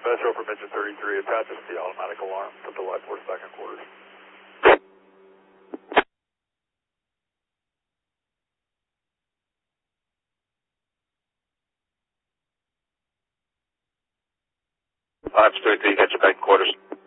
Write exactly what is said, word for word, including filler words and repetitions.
Metro for Mission thirty-three attaches the automatic alarm to the light force second quarters. Ops thirty-three, you got your back quarters.